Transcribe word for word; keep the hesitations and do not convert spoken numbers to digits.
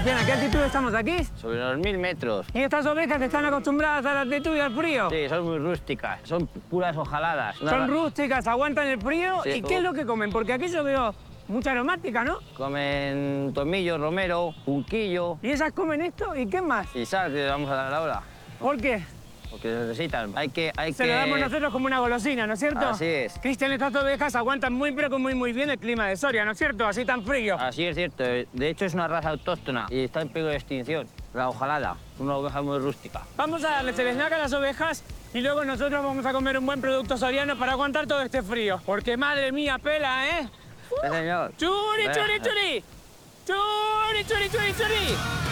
Cristian, ¿a qué altitud estamos aquí? Sobre los mil metros. ¿Y estas ovejas que están acostumbradas a la altitud y al frío? Sí, son muy rústicas. Son puras hojaladas. Una Son ra- rústicas, aguantan el frío. Sí. ¿Y qué es lo que comen? Porque aquí yo veo mucha aromática, ¿no? Comen tomillo, romero, punquillo ¿Y esas comen esto? ¿Y qué más? y sal que le vamos a dar ahora. ¿Por qué? Porque se necesitan. Hay que... Hay Se que... lo damos nosotros como una golosina, ¿no es cierto? Así es. Cristian, estas ovejas aguantan muy, pero que muy, muy bien el clima de Soria, ¿no es cierto? Así tan frío. Así es cierto. De hecho, es una raza autóctona y está en peligro de extinción. La hojalada. Una oveja muy rústica. Vamos a darles el snack a las ovejas y luego nosotros vamos a comer un buen producto soriano para aguantar todo este frío. Porque madre mía, pela, ¿eh? Sí, señor. ¡Churi, Ve. churi, churi! ¡Churi, churi, churi, churi!